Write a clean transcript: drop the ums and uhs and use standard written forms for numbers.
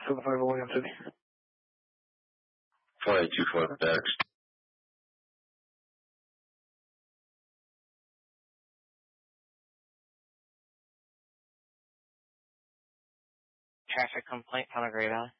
7-5 William City. 22-foot next. Traffic complaint from a Great Valley.